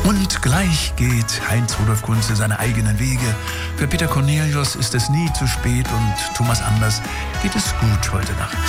Und gleich geht Heinz-Rudolf Kunze seine eigenen Wege. Für Peter Cornelius ist es nie zu spät und Thomas Anders geht es gut heute Nacht.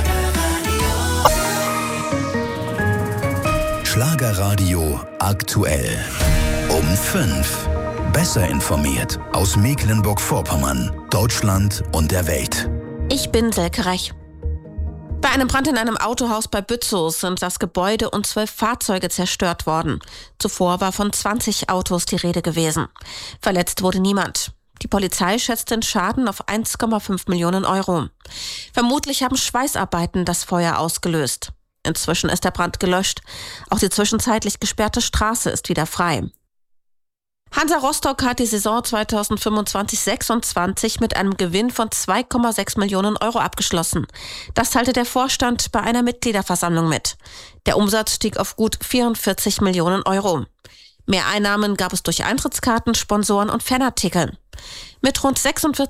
Schlagerradio aktuell. Um 5. Besser informiert aus Mecklenburg-Vorpommern, Deutschland und der Welt. Ich bin Selke Reich. Bei einem Brand in einem Autohaus bei Bützow sind das Gebäude und 12 Fahrzeuge zerstört worden. Zuvor war von 20 Autos die Rede gewesen. Verletzt wurde niemand. Die Polizei schätzt den Schaden auf 1,5 Millionen Euro. Vermutlich haben Schweißarbeiten das Feuer ausgelöst. Inzwischen ist der Brand gelöscht. Auch die zwischenzeitlich gesperrte Straße ist wieder frei. Hansa Rostock hat die Saison 2025/26 mit einem Gewinn von 2,6 Millionen Euro abgeschlossen. Das teilte der Vorstand bei einer Mitgliederversammlung mit. Der Umsatz stieg auf gut 44 Millionen Euro. Mehr Einnahmen gab es durch Eintrittskarten, Sponsoren und Fanartikeln. Mit rund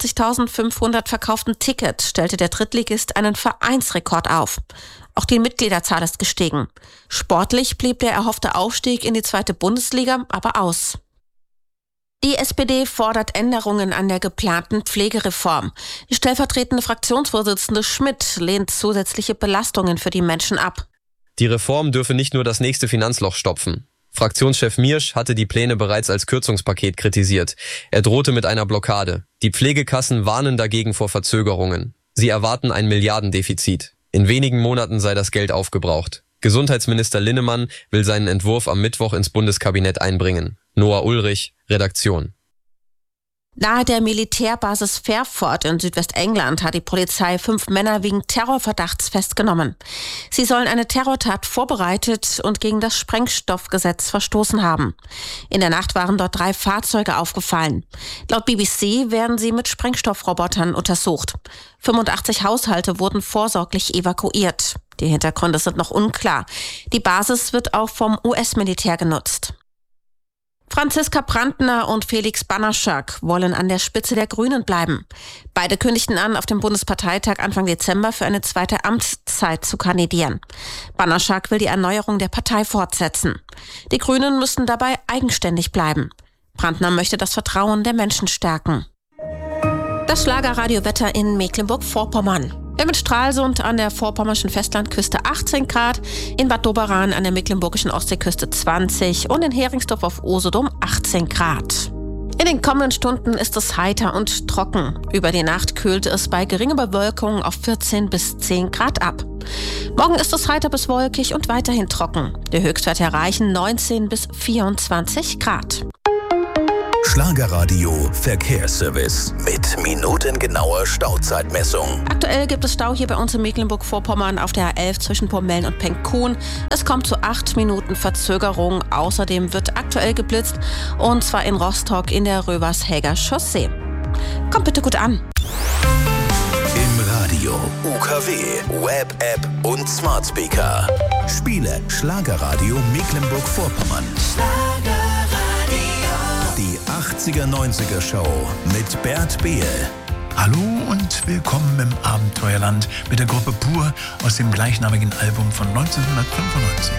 46.500 verkauften Tickets stellte der Drittligist einen Vereinsrekord auf. Auch die Mitgliederzahl ist gestiegen. Sportlich blieb der erhoffte Aufstieg in die 2. Bundesliga aber aus. Die SPD fordert Änderungen an der geplanten Pflegereform. Die stellvertretende Fraktionsvorsitzende Schmidt lehnt zusätzliche Belastungen für die Menschen ab. Die Reform dürfe nicht nur das nächste Finanzloch stopfen. Fraktionschef Miersch hatte die Pläne bereits als Kürzungspaket kritisiert. Er drohte mit einer Blockade. Die Pflegekassen warnen dagegen vor Verzögerungen. Sie erwarten ein Milliardendefizit. In wenigen Monaten sei das Geld aufgebraucht. Gesundheitsminister Linnemann will seinen Entwurf am Mittwoch ins Bundeskabinett einbringen. Noah Ulrich, Redaktion. Nahe der Militärbasis Fairford in Südwestengland hat die Polizei 5 Männer wegen Terrorverdachts festgenommen. Sie sollen eine Terrortat vorbereitet und gegen das Sprengstoffgesetz verstoßen haben. In der Nacht waren dort 3 Fahrzeuge aufgefallen. Laut BBC werden sie mit Sprengstoffrobotern untersucht. 85 Haushalte wurden vorsorglich evakuiert. Die Hintergründe sind noch unklar. Die Basis wird auch vom US-Militär genutzt. Franziska Brandner und Felix Banaschak wollen an der Spitze der Grünen bleiben. Beide kündigten an, auf dem Bundesparteitag Anfang Dezember für eine 2. Amtszeit zu kandidieren. Banaschak will die Erneuerung der Partei fortsetzen. Die Grünen müssen dabei eigenständig bleiben. Brandner möchte das Vertrauen der Menschen stärken. Das Schlagerradiowetter in Mecklenburg-Vorpommern. In Stralsund an der vorpommerschen Festlandküste 18 Grad, in Bad Doberan an der mecklenburgischen Ostseeküste 20 und in Heringsdorf auf Usedom 18 Grad. In den kommenden Stunden ist es heiter und trocken. Über die Nacht kühlt es bei geringer Bewölkung auf 14 bis 10 Grad ab. Morgen ist es heiter bis wolkig und weiterhin trocken. Die Höchstwerte erreichen 19 bis 24 Grad. Schlagerradio Verkehrsservice mit minutengenauer Stauzeitmessung. Aktuell gibt es Stau hier bei uns in Mecklenburg-Vorpommern auf der A11 zwischen Pommeln und Penkkuhn. Es kommt zu 8 Minuten Verzögerung. Außerdem wird aktuell geblitzt, und zwar in Rostock in der Rövershäger Chaussee. Kommt bitte gut an. Im Radio, UKW, Web-App und Smart Speaker. Spiele Schlagerradio Mecklenburg-Vorpommern. Die 80er-90er Show mit Bert Behl. Hallo und willkommen im Abenteuerland mit der Gruppe Pur aus dem gleichnamigen Album von 1995.